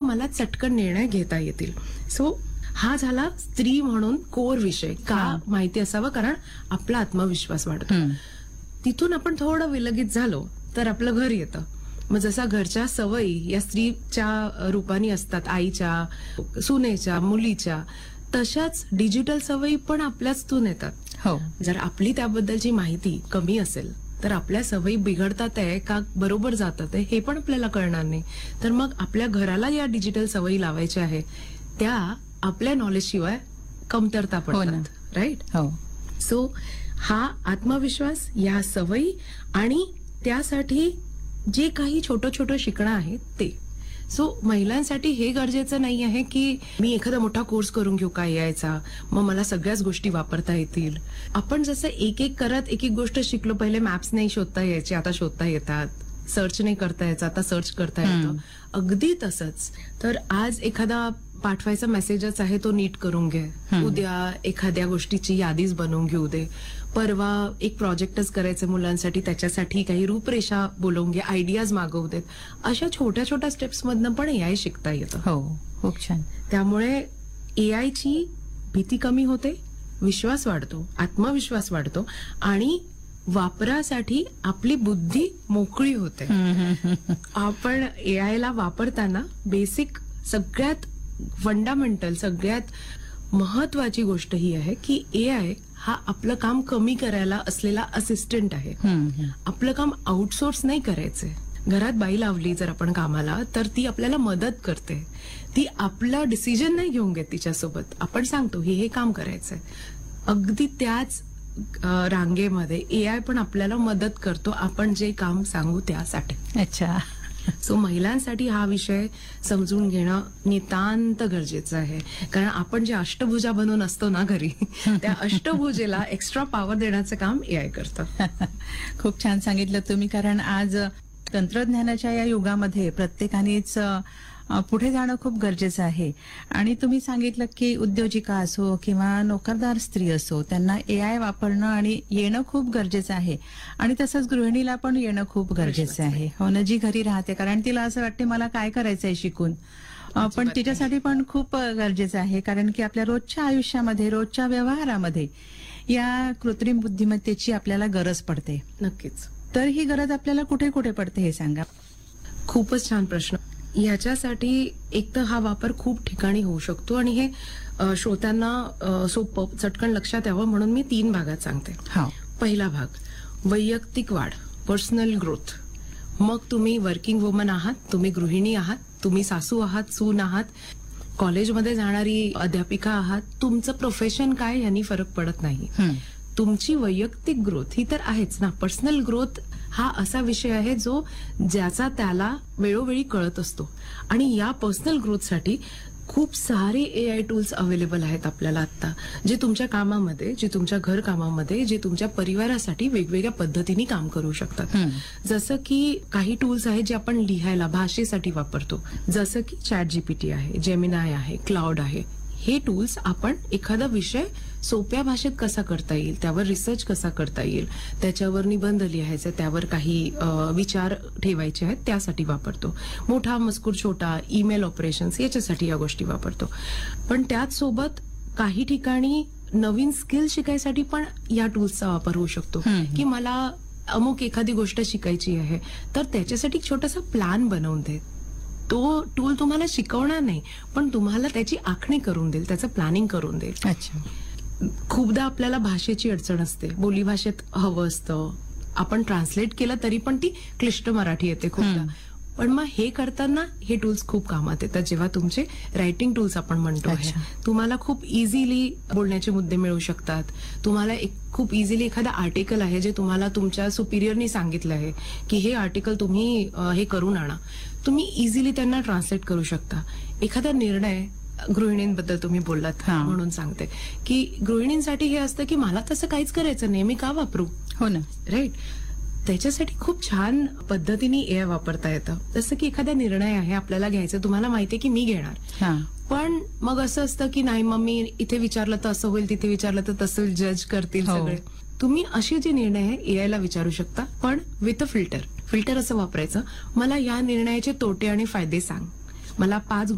मला चटकन निर्णय घेता येतील. सो हा झाला स्त्री म्हणून कोर विषय का माहिती असावं, कारण आपला आत्मविश्वास वाढतो. तिथून आपण थोडं विलगित झालो तर आपलं घर येतं. मग जसा घरच्या सवयी या स्त्रीच्या रूपाने असतात, आईच्या, सुनेच्या, मुलीच्या, तशाच डिजिटल सवयी पण आपल्याचतून येतात. हो. जर आपली त्याबद्दलची माहिती कमी असेल तर आपल्या सवयी बिघडतात आहे का बरोबर जातात आहे हे पण आपल्याला कळणार नाही. तर मग आपल्या घराला या डिजिटल सवयी लावायच्या आहे, त्या आपल्या नॉलेज शिवाय कमतरता पडतात. राईट. हो. सो हा आत्मविश्वास, या सवयी आणि त्यासाठी जे काही छोटं छोटं शिकणं आहे ते. सो महिलांसाठी हे गरजेचं नाही आहे की मी एखादा मोठा कोर्स करून घेऊ का यायचा, मग मला सगळ्याच गोष्टी वापरता येतील. आपण जसं एक एक करत एक एक गोष्ट शिकलो, पहिले मॅप्स नाही शोधता यायचे, आता शोधता येतात. सर्च नाही करता यायचं, आता सर्च करता येतं. अगदी तसंच. तर आज एखादा पाठवायचा मेसेजच आहे तो नीट करून घे, उद्या एखाद्या गोष्टीची यादीच बनवून घेऊ दे, परवा एक प्रोजेक्टच करायचं मुलांसाठी, त्याच्यासाठी काही रूपरेषा बोलवून घे, आयडियाज मागवू देत. अशा छोट्या छोट्या स्टेप्स मधनं पण एआय शिकता येतं. हो, खूप छान. त्यामुळे एआयची भीती कमी होते, विश्वास वाढतो, आत्मविश्वास वाढतो आणि वापरासाठी आपली बुद्धी मोकळी होते. आपण एआयला वापरताना बेसिक सगळ्यात फंडामेंटल सगळ्यात महत्वाची गोष्ट ही आहे की एआय हा आपलं काम कमी करायला असलेला असिस्टंट आहे. आपलं काम आउटसोर्स नाही करायचंय. घरात बाई लावली जर आपण कामाला तर ती आपल्याला मदत करते, ती आपलं डिसिजन नाही घेऊन घेत तिच्यासोबत. आपण सांगतो हे काम करायचंय, अगदी त्याच रांगेमध्ये एआय पण आपल्याला मदत करतो आपण जे काम सांगू त्यासाठी. अच्छा. सो महिलांसाठी हा विषय समजून घेणं नितांत गरजेचं आहे, कारण आपण जे अष्टभुजा बनवून असतो ना घरी, त्या अष्टभुजेला एक्स्ट्रा पॉवर देण्याचं काम एआय करतं. खूप छान सांगितलं तुम्ही, कारण आज तंत्रज्ञानाच्या या युगामध्ये प्रत्येकानेच पुढे जाणं खूप गरजेचं आहे. आणि तुम्ही सांगितलं की उद्योजिका असो किंवा नोकरदार स्त्री असो, त्यांना एआय वापरणं आणि येणं खूप गरजेचं आहे. आणि तसंच गृहिणीला पण येणं खूप गरजेचं आहे. हो ना, जी घरी राहते, कारण तिला असं वाटते मला काय करायचंय शिकून, पण तिच्यासाठी पण खूप गरजेचं आहे, कारण की आपल्या रोजच्या आयुष्यामध्ये, रोजच्या व्यवहारामध्ये या कृत्रिम बुद्धिमत्तेची आपल्याला गरज पडते. नक्कीच. तर ही गरज आपल्याला कुठे कुठे पडते हे सांगा. खूपच छान प्रश्न. याच्यासाठी एक तर हा वापर खूप ठिकाणी होऊ शकतो आणि हे श्रोत्यांना सोपं चटकन लक्षात यावं म्हणून मी 3 भागात सांगते. पहिला भाग, वैयक्तिक वाढ, पर्सनल ग्रोथ. मग तुम्ही वर्किंग वुमन आहात, तुम्ही गृहिणी आहात, तुम्ही सासू आहात, सून आहात, कॉलेजमध्ये जाणारी अध्यापिका आहात, तुमचं प्रोफेशन काय यांनी फरक पडत नाही. तुमची वैयक्तिक ग्रोथ ही तर आहेच ना. पर्सनल ग्रोथ हा असा विषय आहे जो ज्याचा त्याला वेळोवेळी कळत असतो. आणि या पर्सनल ग्रोथसाठी खूप सारे एआय टूल्स अवेलेबल आहेत आपल्याला आता, जे तुमच्या कामामध्ये, जे तुमच्या घर कामामध्ये, जे तुमच्या परिवारासाठी वेगवेगळ्या पद्धतीने काम करू शकतात. जसं की काही टूल्स आहेत जे आपण लिहायला, भाषेसाठी वापरतो, जसं की ChatGPT आहे, जेमिनाय आहे, क्लाउड आहे. हे टूल्स आपण एखादा विषय सोप्या भाषेत कसा करता येईल, त्यावर रिसर्च कसा करता येईल, त्याच्यावर निबंध लिहायचा, त्यावर काही विचार ठेवायचे आहेत त्यासाठी वापरतो. मोठा मजकूर, छोटा ईमेल ऑपरेशन्स, याच्यासाठी या गोष्टी वापरतो. पण त्याच सोबत काही ठिकाणी नवीन स्किल शिकायसाठी पण या टूल्सचा वापर होऊ शकतो. की मला अमुक एखादी गोष्ट शिकायची आहे तर त्याच्यासाठी छोटासा प्लॅन बनवून दे. तो टूल तुम्हाला शिकवणार नाही, पण तुम्हाला त्याची आखणी करून देईल, त्याचं प्लॅनिंग करून देईल. अच्छा. खूपदा आपल्याला भाषेची अडचण असते, बोलीभाषेत हवं असतं, आपण ट्रान्सलेट केलं तरी पण ती क्लिष्ट मराठी येते खूपदा. पण मग हे करताना हे टूल्स खूप कामात येतात. जेव्हा तुमचे रायटिंग टूल्स आपण म्हणतो आहे, तुम्हाला खूप इझिली बोलण्याचे मुद्दे मिळू शकतात. तुम्हाला खूप इझिली एखादा आर्टिकल आहे जे तुम्हाला तुमच्या सुपिरियरनी सांगितलं आहे की हे आर्टिकल तुम्ही हे करून आणा, तुम्ही इझिली त्यांना ट्रान्सलेट करू शकता. एखादा निर्णय, गृहिणींबद्दल तुम्ही बोललात म्हणून सांगते की गृहिणींसाठी हे असतं की मला तसं काहीच करायचं नाही, मी का वापरू. हो ना. राईट. त्याच्यासाठी खूप छान पद्धतीने एआय वापरता येतं. जसं की एखादा निर्णय आहे आपल्याला घ्यायचा, तुम्हाला माहितीये की मी घेणार, पण मग असं असतं की नाही मग मी इथे विचारलं तर असं होईल, तिथे विचारलं तर तसं जज करतील सगळे. तुम्ही असे जे निर्णय आहे एआयला विचारू शकता, पण विथ अ फिल्टर. फिल्टर असं वापरायचं, मला या निर्णयाचे तोटे आणि फायदे सांग, मला 5